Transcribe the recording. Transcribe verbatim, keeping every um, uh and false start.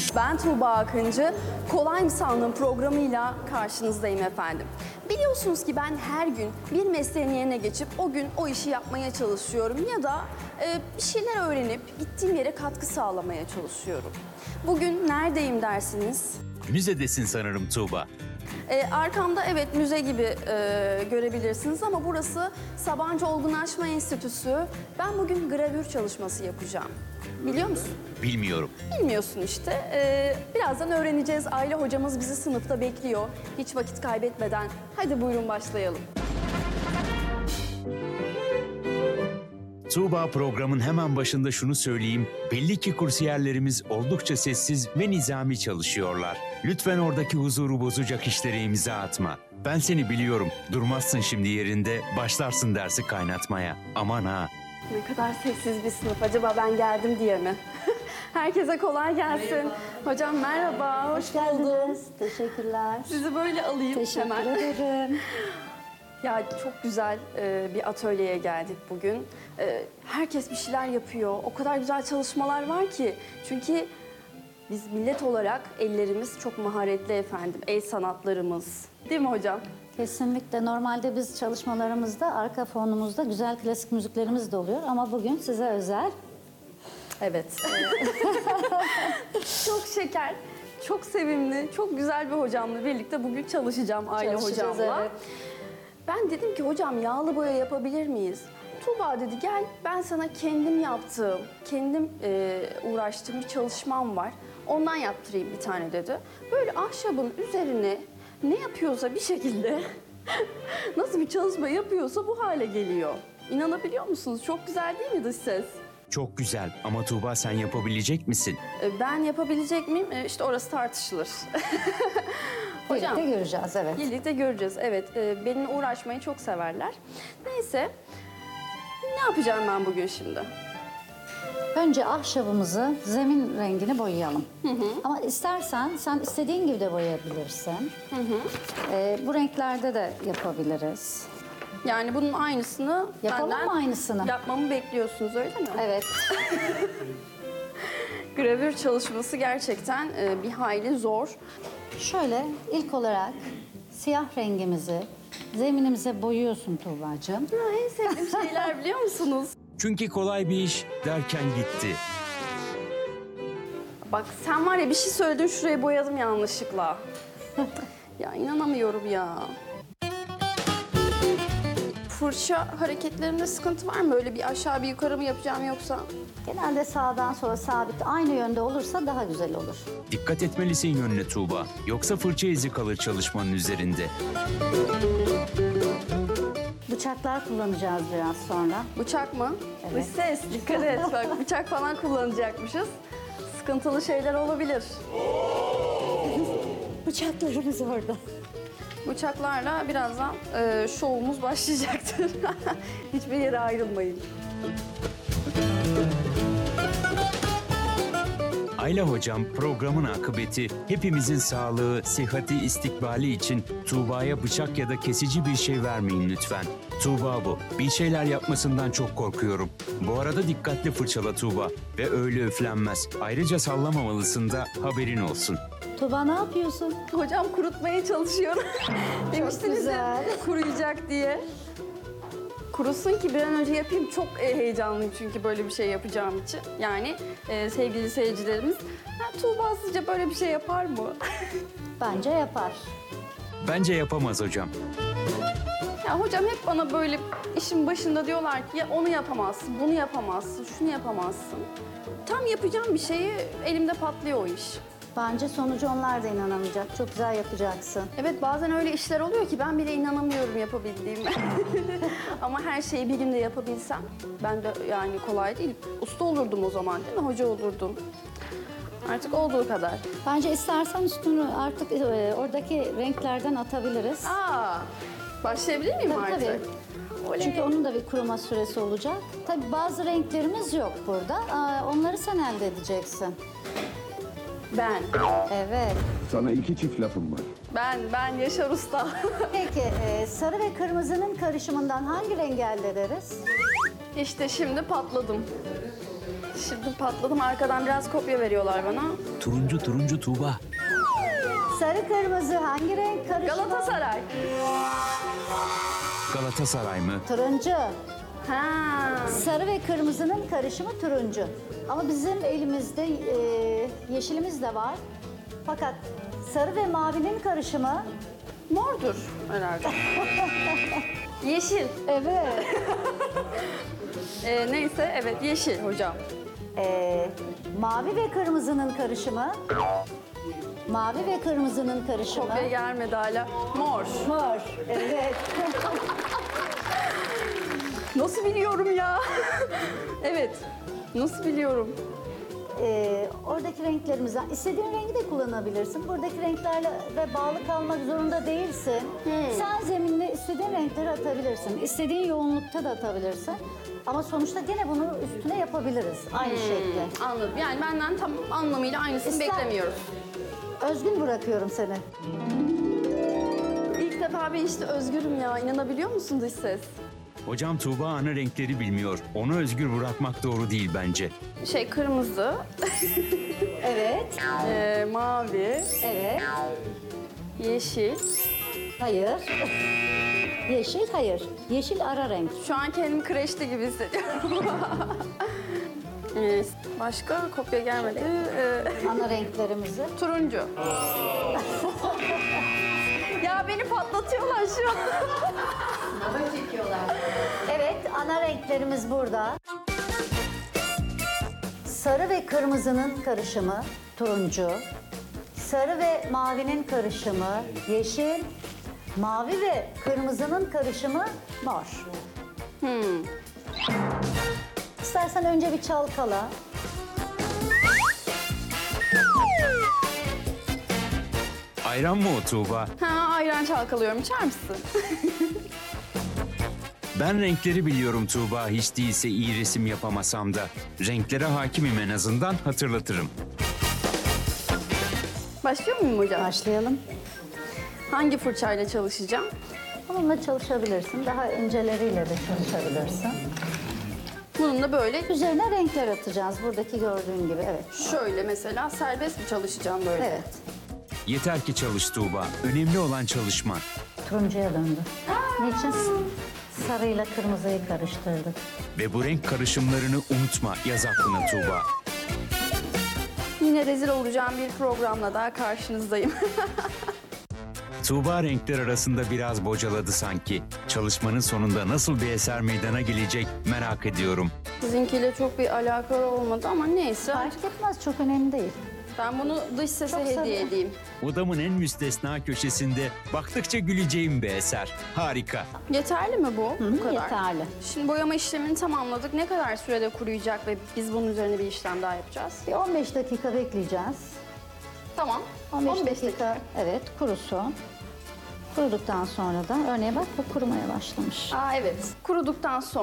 Ben Tuğba Akıncı, Kolay mı Sandın programıyla karşınızdayım efendim. Biliyorsunuz ki ben her gün bir mesleğin yerine geçip o gün o işi yapmaya çalışıyorum ya da e, bir şeyler öğrenip gittiğim yere katkı sağlamaya çalışıyorum. Bugün neredeyim dersiniz? Müzedesin sanırım Tuğba. E, arkamda evet müze gibi e, görebilirsiniz ama burası Sabancı Olgunlaşma Enstitüsü. Ben bugün gravür çalışması yapacağım. Biliyor musun? Bilmiyorum. Bilmiyorsun işte. E, birazdan öğreneceğiz. Aile hocamız bizi sınıfta bekliyor. Hiç vakit kaybetmeden. Hadi buyurun başlayalım. Tuğba, programın hemen başında şunu söyleyeyim. Belli ki kursiyerlerimiz oldukça sessiz ve nizami çalışıyorlar. Lütfen oradaki huzuru bozacak işlere imza atma. Ben seni biliyorum. Durmazsın şimdi yerinde, başlarsın dersi kaynatmaya. Aman ha. Ne kadar sessiz bir sınıf. Acaba ben geldim diye mi? Herkese kolay gelsin. Merhaba. Hocam merhaba, hoş, Hoş buldum. geldiniz. Teşekkürler. Sizi böyle alayım Teşekkür hemen. ederim. Ya çok güzel e, bir atölyeye geldik bugün. E, herkes bir şeyler yapıyor. O kadar güzel çalışmalar var ki. Çünkü biz millet olarak ellerimiz çok maharetli efendim. El sanatlarımız. Değil mi hocam? Kesinlikle. Normalde biz çalışmalarımızda arka fonumuzda güzel klasik müziklerimiz de oluyor. Ama bugün size özel. Evet. Çok şeker, çok sevimli, çok güzel bir hocamla birlikte bugün çalışacağım aile Çalışacağız, hocamla. evet. Ben dedim ki hocam yağlı boya yapabilir miyiz? Tuğba dedi gel ben sana kendim yaptığım, kendim e, uğraştığım bir çalışmam var. Ondan yaptırayım bir tane dedi. Böyle ahşabın üzerine ne yapıyorsa bir şekilde nasıl bir çalışma yapıyorsa bu hale geliyor. İnanabiliyor musunuz? Çok güzel değil mi dış ses? Çok güzel ama Tuğba, sen yapabilecek misin? E, Ben yapabilecek miyim? E, İşte orası tartışılır. Hocam, Birlikte göreceğiz, evet. birlikte göreceğiz. Evet, e, benimle uğraşmayı çok severler. Neyse, ne yapacağım ben bugün şimdi? Önce ahşabımızı, zemin rengini boyayalım. Ama istersen sen istediğin gibi de boyayabilirsin. Ee, bu renklerde de yapabiliriz. Yani bunun aynısını Yapalım benden mı aynısını? yapmamı bekliyorsunuz öyle mi? Evet. Gravür çalışması gerçekten e, bir hayli zor. Şöyle ilk olarak siyah rengimizi zeminimize boyuyorsun Tuğba'cığım. Ha, en sevdiğim şeyler biliyor musunuz? Çünkü kolay bir iş derken gitti. Bak sen var ya bir şey söyledin şuraya boyadım yanlışlıkla. Ya inanamıyorum ya. Fırça hareketlerimde sıkıntı var mı? Öyle bir aşağı bir yukarı mı yapacağım yoksa? Genelde sağdan sola sabit aynı yönde olursa daha güzel olur. Dikkat etmelisin yönüne Tuğba. Yoksa fırça izi kalır çalışmanın üzerinde. Bıçaklar kullanacağız biraz sonra. Bıçak mı? Evet. Dış ses dikkat et bak bıçak falan kullanacakmışız. Sıkıntılı şeyler olabilir. Bıçaklarımız orada. Bıçaklarla birazdan e, şovumuz başlayacaktır. Hiçbir yere ayrılmayın. Ayla hocam, programın akıbeti, hepimizin sağlığı, sıhhati, istikbali için Tuğba'ya bıçak ya da kesici bir şey vermeyin lütfen. Tuğba bu. Bir şeyler yapmasından çok korkuyorum. Bu arada dikkatli fırçala Tuğba ve öyle üflenmez. Ayrıca sallamamalısın da haberin olsun. Tuğba ne yapıyorsun? Hocam kurutmaya çalışıyorum. Demiştiniz ya güzel. kuruyacak diye. Kurusun ki bir an önce yapayım. Çok e, heyecanlıyım çünkü böyle bir şey yapacağım için. Yani e, sevgili seyircilerimiz, ya, Tuğba sizce böyle bir şey yapar mı? Bence yapar. Bence yapamaz hocam. Ya hocam hep bana böyle işin başında diyorlar ki ya onu yapamazsın, bunu yapamazsın, şunu yapamazsın. Tam yapacağım bir şeyi elimde patlıyor o iş. Bence sonucu onlar da inanamayacak. Çok güzel yapacaksın. Evet bazen öyle işler oluyor ki ben bile inanamıyorum yapabildiğime. Ama her şeyi bir günde yapabilsem ben de yani kolay değil. Usta olurdum o zaman değil mi? Hoca olurdum. Artık olduğu kadar. Bence istersen üstünü artık e, oradaki renklerden atabiliriz. Aa, başlayabilir miyim Tabii, artık? tabii. Oley. Çünkü onun da bir kuruma süresi olacak. Tabii bazı renklerimiz yok burada. Aa, onları sen elde edeceksin. Ben, Evet. Sana iki çift lafım var. ben, ben Yaşar Usta. Peki e, sarı ve kırmızının karışımından hangi rengi elde ederiz? İşte şimdi patladım. Şimdi patladım. Arkadan biraz kopya veriyorlar bana. Turuncu turuncu Tuğba. Sarı kırmızı hangi renk karışımı? Galatasaray. Galatasaray mı? Turuncu. Ha. Sarı ve kırmızının karışımı turuncu. Ama bizim elimizde e, yeşilimiz de var. Fakat sarı ve mavinin karışımı Mordur herhalde. Yeşil. evet. Ee, neyse evet yeşil hocam. e, mavi ve kırmızının karışımı mavi ve kırmızının karışımı Kopya gelmedi hala. Mor. mor. Evet. Nasıl biliyorum ya? Evet. Nasıl biliyorum? Ee, oradaki renklerimizden istediğin rengi de kullanabilirsin. Buradaki renklerle ve bağlı kalmak zorunda değilsin. Sen zeminle istediğin renkleri atabilirsin. İstediğin yoğunlukta da atabilirsin. Ama sonuçta gene bunu üstüne yapabiliriz. Aynı şekilde. Anladım. Yani benden tam anlamıyla aynısını İster- beklemiyoruz. Özgün bırakıyorum seni. İlk defa ben işte özgürüm ya. İnanabiliyor musun dış ses? Hocam Tuğba ana renkleri bilmiyor. Onu özgür bırakmak doğru değil bence. Şey kırmızı, Evet. e, mavi, Evet. yeşil. Hayır. Yeşil hayır. Yeşil ara renk. Şu an kendimi kreşte gibi hissediyorum. Ee, Başka kopya gelmedi. Ee, Ana renklerimizi. turuncu. Ya beni patlatıyorlar şu an. Evet, ana renklerimiz burada. Sarı ve kırmızının karışımı turuncu. Sarı ve mavinin karışımı yeşil. Mavi ve kırmızının karışımı mor. Hmm. İstersen önce bir çalkala. Ayran mı o Tuğba? Ha, ayran çalkalıyorum. İçer misin? Ben renkleri biliyorum Tuğba. Hiç değilse iyi resim yapamasam da. Renklere hakimim en azından, hatırlatırım. Başlıyor muyum hocam? Başlayalım. Hangi fırçayla çalışacağım? Bununla çalışabilirsin. Daha inceleriyle de çalışabilirsin. Bununla böyle Üzerine renkler atacağız. Buradaki gördüğün gibi. Evet. şöyle mesela serbest mi çalışacağım böyle? Evet. Yeter ki çalış Tuğba. Önemli olan çalışman. Turuncuya döndü. Niçin? Sarıyla kırmızıyı karıştırdık. Ve bu renk karışımlarını unutma. Yaz aklına Tuğba. Yine rezil olacağım bir programla daha karşınızdayım. Tuğba renkler arasında biraz bocaladı sanki. Çalışmanın sonunda nasıl bir eser meydana gelecek merak ediyorum. Sizinkiyle çok bir alakalı olmadı ama neyse. Fark etmez, çok önemli değil. Ben bunu dış sese Çok hediye sarı. edeyim. Odamın en müstesna köşesinde baktıkça güleceğim bir eser. Harika. Yeterli mi bu? bu kadar. Yeterli. Şimdi boyama işlemini tamamladık. Ne kadar sürede kuruyacak ve biz bunun üzerine bir işlem daha yapacağız? Bir on beş dakika bekleyeceğiz. Tamam. on beş, dakika, evet, kurusun. Kuruduktan sonra da örneğin bak bu kurumaya başlamış. Aa evet. Kuruduktan sonra